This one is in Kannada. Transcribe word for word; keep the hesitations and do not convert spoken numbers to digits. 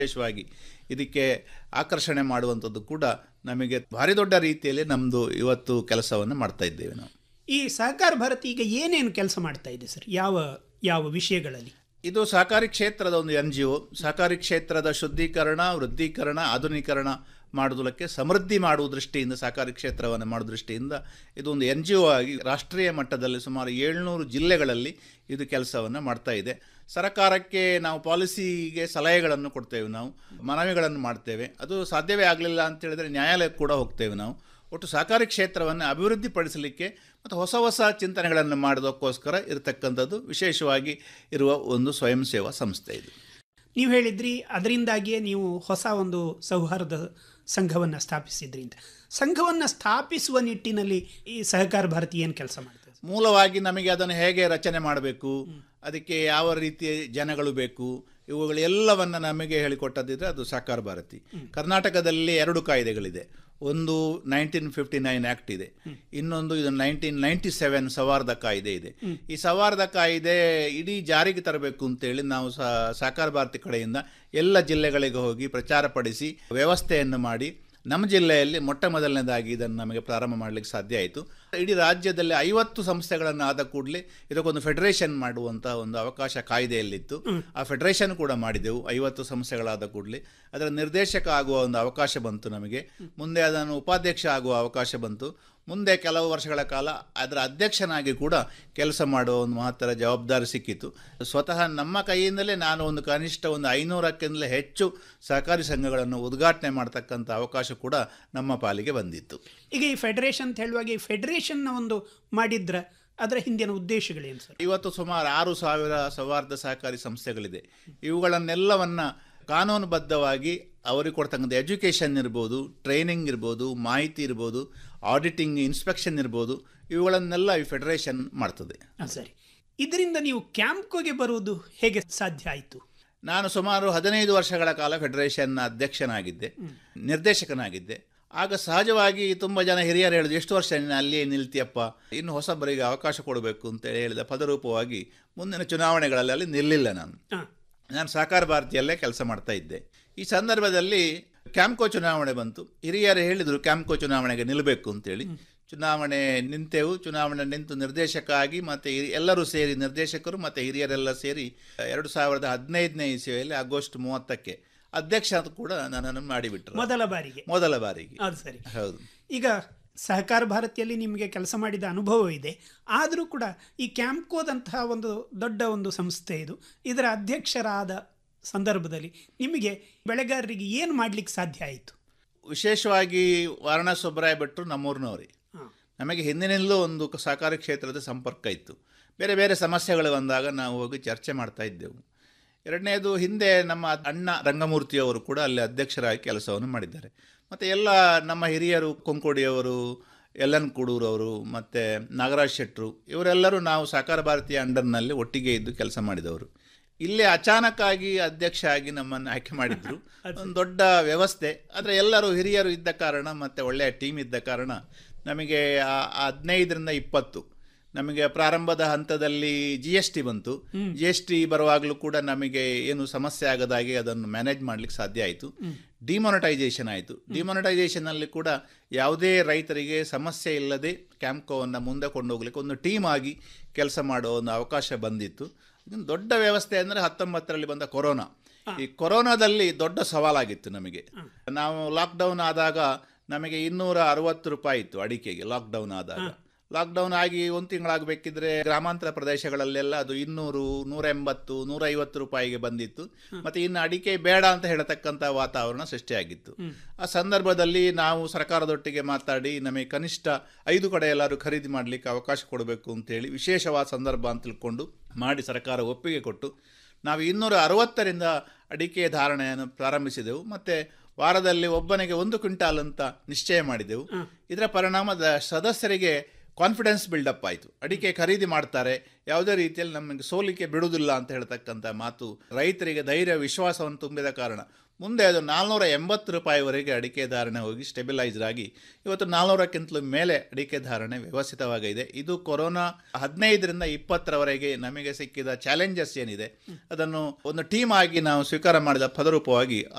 ವಿಶೇಷವಾಗಿ ಇದಕ್ಕೆ ಆಕರ್ಷಣೆ ಮಾಡುವಂಥದ್ದು ಕೂಡ ನಮಗೆ ಭಾರಿ ದೊಡ್ಡ ರೀತಿಯಲ್ಲಿ ನಮ್ಮದು ಇವತ್ತು ಕೆಲಸವನ್ನು ಮಾಡ್ತಾ ಇದ್ದೇವೆ ನಾವು. ಈ ಸಹಕಾರ ಭಾರತಿ ಈಗ ಏನೇನು ಕೆಲಸ ಮಾಡ್ತಾ ಇದೆ ಸರ್? ಯಾವ ಯಾವ ವಿಷಯಗಳಲ್ಲಿ? ಇದು ಸಹಕಾರಿ ಕ್ಷೇತ್ರದ ಒಂದು ಎನ್ ಜಿ ಒ. ಸಹಕಾರಿ ಕ್ಷೇತ್ರದ ಶುದ್ಧೀಕರಣ, ವೃದ್ಧೀಕರಣ, ಆಧುನೀಕರಣ ಮಾಡುವುದಕ್ಕೆ ಸಮೃದ್ಧಿ ಮಾಡುವ ದೃಷ್ಟಿಯಿಂದ, ಸಹಕಾರಿ ಕ್ಷೇತ್ರವನ್ನು ಮಾಡುವ ದೃಷ್ಟಿಯಿಂದ ಇದು ಒಂದು ಎನ್ ಜಿ ಒ ಆಗಿ ರಾಷ್ಟ್ರೀಯ ಮಟ್ಟದಲ್ಲಿ ಸುಮಾರು ಏಳ್ನೂರು ಜಿಲ್ಲೆಗಳಲ್ಲಿ ಇದು ಕೆಲಸವನ್ನು ಮಾಡ್ತಾ ಇದೆ. ಸರ್ಕಾರಕ್ಕೆ ನಾವು ಪಾಲಿಸಿಗೆ ಸಲಹೆಗಳನ್ನು ಕೊಡ್ತೇವೆ, ನಾವು ಮನವಿಗಳನ್ನು ಮಾಡ್ತೇವೆ. ಅದು ಸಾಧ್ಯವೇ ಆಗಲಿಲ್ಲ ಅಂತ ಹೇಳಿದರೆ ನ್ಯಾಯಾಲಯಕ್ಕೆ ಕೂಡ ಹೋಗ್ತೇವೆ ನಾವು. ಒಟ್ಟು ಸಹಕಾರಿ ಕ್ಷೇತ್ರವನ್ನು ಅಭಿವೃದ್ಧಿಪಡಿಸಲಿಕ್ಕೆ ಮತ್ತು ಹೊಸ ಹೊಸ ಚಿಂತನೆಗಳನ್ನು ಮಾಡೋದಕ್ಕೋಸ್ಕರ ಇರತಕ್ಕಂಥದ್ದು ವಿಶೇಷವಾಗಿ ಇರುವ ಒಂದು ಸ್ವಯಂ ಸೇವಾ ಸಂಸ್ಥೆ ಇದು. ನೀವು ಹೇಳಿದ್ರಿ ಅದರಿಂದಾಗಿಯೇ ನೀವು ಹೊಸ ಒಂದು ಸೌಹಾರ್ದ ಸಂಘವನ್ನು ಸ್ಥಾಪಿಸಿದ್ರಿ ಅಂತ. ಸಂಘವನ್ನು ಸ್ಥಾಪಿಸುವ ನಿಟ್ಟಿನಲ್ಲಿ ಈ ಸಹಕಾರ ಭಾರತಿ ಏನು ಕೆಲಸ ಮಾಡ್ತದೆ? ಮೂಲವಾಗಿ ನಮಗೆ ಅದನ್ನು ಹೇಗೆ ರಚನೆ ಮಾಡಬೇಕು, ಅದಕ್ಕೆ ಯಾವ ರೀತಿಯ ಜನಗಳು ಬೇಕು, ಇವುಗಳೆಲ್ಲವನ್ನು ನಮಗೆ ಹೇಳಿಕೊಟ್ಟದಿದ್ದರೆ ಅದು ಸಹಕಾರ ಭಾರತಿ. ಕರ್ನಾಟಕದಲ್ಲಿ ಎರಡು ಕಾಯ್ದೆಗಳಿದೆ. ಒಂದು ನೈನ್ಟೀನ್ ಫಿಫ್ಟಿ ನೈನ್ ಆ್ಯಕ್ಟ್ ಇದೆ, ಇನ್ನೊಂದು ಇದು ನೈನ್ಟೀನ್ ನೈಂಟಿ ಸೆವೆನ್ ಸವಾರ್ಧ ಕಾಯ್ದೆ ಇದೆ. ಈ ಸವಾರ್ಧ ಕಾಯ್ದೆ ಇಡೀ ಜಾರಿಗೆ ತರಬೇಕು ಅಂತೇಳಿ ನಾವು ಸಹಕಾರ ಭಾರತಿ ಕಡೆಯಿಂದ ಎಲ್ಲ ಜಿಲ್ಲೆಗಳಿಗೆ ಹೋಗಿ ಪ್ರಚಾರ ಪಡಿಸಿ ವ್ಯವಸ್ಥೆಯನ್ನು ಮಾಡಿ ನಮ್ಮ ಜಿಲ್ಲೆಯಲ್ಲಿ ಮೊಟ್ಟ ಮೊದಲನೇದಾಗಿ ಇದನ್ನು ನಮಗೆ ಪ್ರಾರಂಭ ಮಾಡಲಿಕ್ಕೆ ಸಾಧ್ಯ ಆಯಿತು. ಇಡೀ ರಾಜ್ಯದಲ್ಲಿ ಐವತ್ತು ಸಂಸ್ಥೆಗಳನ್ನು ಆದ ಕೂಡಲೇ ಇದಕ್ಕೊಂದು ಫೆಡರೇಷನ್ ಮಾಡುವಂಥ ಒಂದು ಅವಕಾಶ ಕಾಯ್ದೆಯಲ್ಲಿತ್ತು. ಆ ಫೆಡರೇಷನ್ ಕೂಡ ಮಾಡಿದೆವು. ಐವತ್ತು ಸಂಸ್ಥೆಗಳಾದ ಕೂಡಲೇ ಅದರ ನಿರ್ದೇಶಕ ಆಗುವ ಒಂದು ಅವಕಾಶ ಬಂತು ನಮಗೆ. ಮುಂದೆ ಅದನ್ನು ಉಪಾಧ್ಯಕ್ಷ ಆಗುವ ಅವಕಾಶ ಬಂತು. ಮುಂದೆ ಕೆಲವು ವರ್ಷಗಳ ಕಾಲ ಅದರ ಅಧ್ಯಕ್ಷನಾಗಿ ಕೂಡ ಕೆಲಸ ಮಾಡುವ ಒಂದು ಮಹತ್ತರ ಜವಾಬ್ದಾರಿ ಸಿಕ್ಕಿತು. ಸ್ವತಃ ನಮ್ಮ ಕೈಯಿಂದಲೇ ನಾನು ಒಂದು ಕನಿಷ್ಠ ಒಂದು ಐನೂರಕ್ಕಿಂತಲೇ ಹೆಚ್ಚು ಸಹಕಾರಿ ಸಂಘಗಳನ್ನು ಉದ್ಘಾಟನೆ ಮಾಡ್ತಕ್ಕಂಥ ಅವಕಾಶ ಕೂಡ ನಮ್ಮ ಪಾಲಿಗೆ ಬಂದಿತ್ತು. ಈಗ ಈ ಫೆಡರೇಷನ್ ಅಂತ ಹೇಳುವಾಗ ಈ ಫೆಡರೇಷನ್ನ ಒಂದು ಮಾಡಿದ್ರೆ ಅದರ ಹಿಂದಿನ ಉದ್ದೇಶಗಳೇನು ಸರ್? ಇವತ್ತು ಸುಮಾರು ಆರು ಸಾವಿರ ಸೌಹಾರ್ದ ಸಹಕಾರಿ ಸಂಸ್ಥೆಗಳಿದೆ. ಇವುಗಳನ್ನೆಲ್ಲವನ್ನು ಕಾನೂನುಬದ್ಧವಾಗಿ ಅವರಿಗೆ ಕೊಡ್ತಕ್ಕಂಥ ಎಜುಕೇಷನ್ ಇರ್ಬೋದು, ಟ್ರೈನಿಂಗ್ ಇರ್ಬೋದು, ಮಾಹಿತಿ ಇರ್ಬೋದು, ಆಡಿಟಿಂಗ್, ಇನ್ಸ್ಪೆಕ್ಷನ್ ಇರ್ಬೋದು, ಇವುಗಳನ್ನೆಲ್ಲ ಈ ಫೆಡರೇಷನ್ ಮಾಡ್ತದೆ. ಸರಿ, ಇದರಿಂದ ನೀವು ಕ್ಯಾಂಪ್ಕೋಗೆ ಬರುವುದು ಹೇಗೆ ಸಾಧ್ಯ ಆಯಿತು? ನಾನು ಸುಮಾರು ಹದಿನೈದು ವರ್ಷಗಳ ಕಾಲ ಫೆಡರೇಷನ್ನ ಅಧ್ಯಕ್ಷನಾಗಿದ್ದೆ, ನಿರ್ದೇಶಕನಾಗಿದ್ದೆ. ಆಗ ಸಹಜವಾಗಿ ತುಂಬ ಜನ ಹಿರಿಯರು ಹೇಳಿದ್ರು, ಎಷ್ಟು ವರ್ಷ ನೀನು ಅಲ್ಲಿಯೇ ನಿಲ್ತಿಯಪ್ಪ, ಇನ್ನು ಹೊಸಬರಿಗೆ ಅವಕಾಶ ಕೊಡಬೇಕು ಅಂತೇಳಿ ಹೇಳಿದ ಪದರೂಪವಾಗಿ ಮುಂದಿನ ಚುನಾವಣೆಗಳಲ್ಲಿ ಅಲ್ಲಿ ನಿಲ್ಲಿಲ್ಲ. ನಾನು ನಾನು ಸಹಕಾರ ಭಾರತಿಯಲ್ಲೇ ಕೆಲಸ ಮಾಡ್ತಾ ಇದ್ದೆ. ಈ ಸಂದರ್ಭದಲ್ಲಿ ಕ್ಯಾಂಪ್ಕೋ ಚುನಾವಣೆ ಬಂತು. ಹಿರಿಯರು ಹೇಳಿದರು ಕ್ಯಾಂಪ್ಕೋ ಚುನಾವಣೆಗೆ ನಿಲ್ಲಬೇಕು ಅಂತೇಳಿ. ಚುನಾವಣೆ ನಿಂತೆವು. ಚುನಾವಣೆ ನಿಂತು ನಿರ್ದೇಶಕ ಆಗಿ ಮತ್ತು ಎಲ್ಲರೂ ಸೇರಿ, ನಿರ್ದೇಶಕರು ಮತ್ತು ಹಿರಿಯರೆಲ್ಲ ಸೇರಿ ಎರಡು ಸಾವಿರದ ಹದಿನೈದನೇ ಇಸವಿಯಲ್ಲಿ ಆಗಸ್ಟ್ ಮೂವತ್ತಕ್ಕೆ ಅಧ್ಯಕ್ಷ ಅಂತ ಕೂಡ ನನ್ನನ್ನು ಮಾಡಿಬಿಟ್ರು. ಮೊದಲ ಬಾರಿಗೆ ಮೊದಲ ಬಾರಿಗೆ ಅದು ಸರಿ. ಹೌದು. ಈಗ ಸಹಕಾರ ಭಾರತಿಯಲ್ಲಿ ನಿಮಗೆ ಕೆಲಸ ಮಾಡಿದ ಅನುಭವ ಇದೆ. ಆದರೂ ಕೂಡ ಈ ಕ್ಯಾಂಪ್ಕೋದಂತಹ ಒಂದು ದೊಡ್ಡ ಒಂದು ಸಂಸ್ಥೆ ಇದು, ಇದರ ಅಧ್ಯಕ್ಷರಾದ ಸಂದರ್ಭದಲ್ಲಿ ನಿಮಗೆ ಬೆಳೆಗಾರರಿಗೆ ಏನು ಮಾಡಲಿಕ್ಕೆ ಸಾಧ್ಯ ಆಯಿತು? ವಿಶೇಷವಾಗಿ ವಾರಣಾಸಿ ಸುಬ್ಬರಾಯ ಭಟ್ರು ನಮ್ಮೂರಿನವರೇ. ನಮಗೆ ಹಿಂದಿನಿಂದಲೂ ಒಂದು ಸಹಕಾರಿ ಕ್ಷೇತ್ರದ ಸಂಪರ್ಕ ಇತ್ತು. ಬೇರೆ ಬೇರೆ ಸಮಸ್ಯೆಗಳು ಬಂದಾಗ ನಾವು ಹೋಗಿ ಚರ್ಚೆ ಮಾಡ್ತಾ ಇದ್ದೆವು. ಎರಡನೇದು, ಹಿಂದೆ ನಮ್ಮ ಅಣ್ಣ ರಂಗಮೂರ್ತಿಯವರು ಕೂಡ ಅಲ್ಲಿ ಅಧ್ಯಕ್ಷರಾಗಿ ಕೆಲಸವನ್ನು ಮಾಡಿದ್ದಾರೆ. ಮತ್ತು ಎಲ್ಲ ನಮ್ಮ ಹಿರಿಯರು, ಕೊಂಕೋಡಿಯವರು, ಎಲ್ ಎನ್ ಕೂಡೂರವರು ಮತ್ತು ನಾಗರಾಜ್ ಶೆಟ್ಟರು, ಇವರೆಲ್ಲರೂ ನಾವು ಸಹಕಾರ ಭಾರತೀಯ ಅಂಡರ್ನಲ್ಲಿ ಒಟ್ಟಿಗೆ ಇದ್ದು ಕೆಲಸ ಮಾಡಿದವರು. ಇಲ್ಲೇ ಅಚಾನಕ್ಕಾಗಿ ಅಧ್ಯಕ್ಷ ಆಗಿ ನಮ್ಮನ್ನು ಆಯ್ಕೆ ಮಾಡಿದ್ರು. ಒಂದು ದೊಡ್ಡ ವ್ಯವಸ್ಥೆ. ಆದರೆ ಎಲ್ಲರೂ ಹಿರಿಯರು ಇದ್ದ ಕಾರಣ ಮತ್ತು ಒಳ್ಳೆಯ ಟೀಮ್ ಇದ್ದ ಕಾರಣ ನಮಗೆ ಹದಿನೈದರಿಂದ ಇಪ್ಪತ್ತು ನಮಗೆ ಪ್ರಾರಂಭದ ಹಂತದಲ್ಲಿ ಜಿ ಎಸ್ ಟಿ ಬಂತು. ಜಿ ಎಸ್ ಟಿ ಬರುವಾಗಲೂ ಕೂಡ ನಮಗೆ ಏನು ಸಮಸ್ಯೆ ಆಗದಾಗೆ ಅದನ್ನು ಮ್ಯಾನೇಜ್ ಮಾಡಲಿಕ್ಕೆ ಸಾಧ್ಯ ಆಯಿತು. ಡಿಮಾನಿಟೈಸೇಷನ್ ಆಯಿತು. ಡಿಮಾನಿಟೈಸೇಷನಲ್ಲಿ ಕೂಡ ಯಾವುದೇ ರೈತರಿಗೆ ಸಮಸ್ಯೆ ಇಲ್ಲದೆ ಕ್ಯಾಂಪ್ಕೋವನ್ನು ಮುಂದೆ ಕೊಂಡೋಗ್ಲಿಕ್ಕೆ ಒಂದು ಟೀಮ್ ಆಗಿ ಕೆಲಸ ಮಾಡೋ ಒಂದು ಅವಕಾಶ ಬಂದಿತ್ತು. ಇದೊಂದು ದೊಡ್ಡ ವ್ಯವಸ್ಥೆ ಅಂದರೆ ಹತ್ತೊಂಬತ್ತರಲ್ಲಿ ಬಂದ ಕೊರೋನಾ. ಈ ಕೊರೋನಾದಲ್ಲಿ ದೊಡ್ಡ ಸವಾಲಾಗಿತ್ತು ನಮಗೆ. ನಾವು ಲಾಕ್ಡೌನ್ ಆದಾಗ ನಮಗೆ ಇನ್ನೂರ ಅರವತ್ತು ರೂಪಾಯಿ ಇತ್ತು ಅಡಿಕೆಗೆ. ಲಾಕ್ಡೌನ್ ಆದಾಗ ಲಾಕ್ಡೌನ್ ಆಗಿ ಒಂದು ತಿಂಗಳಾಗಬೇಕಿದ್ರೆ ಗ್ರಾಮಾಂತರ ಪ್ರದೇಶಗಳಲ್ಲೆಲ್ಲ ಅದು ಇನ್ನೂರು, ನೂರ ಎಂಬತ್ತು, ನೂರ ಐವತ್ತು ರೂಪಾಯಿಗೆ ಬಂದಿತ್ತು. ಮತ್ತು ಇನ್ನು ಅಡಿಕೆ ಬೇಡ ಅಂತ ಹೇಳತಕ್ಕಂಥ ವಾತಾವರಣ ಸೃಷ್ಟಿಯಾಗಿತ್ತು. ಆ ಸಂದರ್ಭದಲ್ಲಿ ನಾವು ಸರ್ಕಾರದೊಟ್ಟಿಗೆ ಮಾತಾಡಿ ನಮಗೆ ಕನಿಷ್ಠ ಐದು ಕಡೆ ಎಲ್ಲರೂ ಖರೀದಿ ಮಾಡಲಿಕ್ಕೆ ಅವಕಾಶ ಕೊಡಬೇಕು ಅಂತೇಳಿ ವಿಶೇಷವಾದ ಸಂದರ್ಭ ಅಂತ ತಿಳ್ಕೊಂಡು ಮಾಡಿ ಸರ್ಕಾರ ಒಪ್ಪಿಗೆ ಕೊಟ್ಟು ನಾವು ಇನ್ನೂರ ಅರವತ್ತರಿಂದ ಅಡಿಕೆ ಧಾರಣೆಯನ್ನು ಪ್ರಾರಂಭಿಸಿದೆವು. ಮತ್ತು ವಾರದಲ್ಲಿ ಒಬ್ಬನಿಗೆ ಒಂದು ಕ್ವಿಂಟಾಲ್ ಅಂತ ನಿಶ್ಚಯ ಮಾಡಿದೆವು. ಇದರ ಪರಿಣಾಮದ ಸದಸ್ಯರಿಗೆ ಕಾನ್ಫಿಡೆನ್ಸ್ ಬಿಲ್ಡಪ್ ಆಯಿತು. ಅಡಿಕೆ ಖರೀದಿ ಮಾಡ್ತಾರೆ, ಯಾವುದೇ ರೀತಿಯಲ್ಲಿ ನಮಗೆ ಸೋಲಿಕೆ ಬಿಡುವುದಿಲ್ಲ ಅಂತ ಹೇಳ್ತಕ್ಕಂಥ ಮಾತು ರೈತರಿಗೆ ಧೈರ್ಯ ವಿಶ್ವಾಸವನ್ನು ತುಂಬಿದ ಕಾರಣ ಮುಂದೆ ಅದು ನಾಲ್ನೂರ ಎಂಬತ್ತು ರೂಪಾಯಿವರೆಗೆ ಅಡಿಕೆ ಧಾರಣೆ ಹೋಗಿ ಸ್ಟೆಬಿಲೈಸ್ಡ್ ಆಗಿ ಇವತ್ತು ನಾಲ್ನೂರಕ್ಕಿಂತಲೂ ಮೇಲೆ ಅಡಿಕೆ ಧಾರಣೆ ವ್ಯವಸ್ಥಿತವಾಗಿದೆ. ಇದು ಕೊರೋನಾ ಹದಿನೈದರಿಂದ ಇಪ್ಪತ್ತರವರೆಗೆ ನಮಗೆ ಸಿಕ್ಕಿದ ಚಾಲೆಂಜಸ್ ಏನಿದೆ ಅದನ್ನು ಒಂದು ಟೀಮ್ ಆಗಿ ನಾವು ಸ್ವೀಕಾರ ಮಾಡಿದ ಫಲರೂಪವಾಗಿ